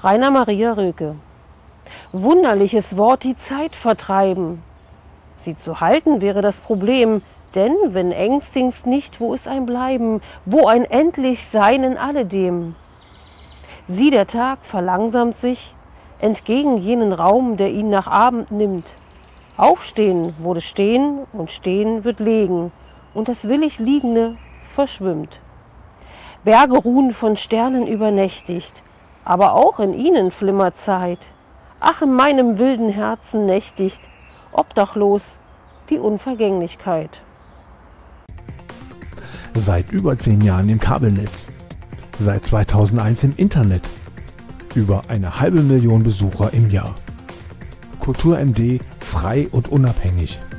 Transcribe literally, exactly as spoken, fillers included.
Rainer Maria Rilke. Wunderliches Wort, die Zeit vertreiben. Sie zu halten wäre das Problem, denn wenn ängstigst nicht, wo ist ein Bleiben, wo ein endlich Sein in alledem? Sieh, der Tag verlangsamt sich entgegen jenen Raum, der ihn nach Abend nimmt. Aufstehen wurde stehen und stehen wird legen und das willig Liegende verschwimmt. Berge ruhen von Sternen übernächtigt, aber auch in ihnen flimmert Zeit. Ach, in meinem wilden Herzen nächtigt, obdachlos, die Unvergänglichkeit. Seit über zehn Jahren im Kabelnetz. Seit zweitausendeins im Internet. Über eine halbe Million Besucher im Jahr. Kultur M D, frei und unabhängig.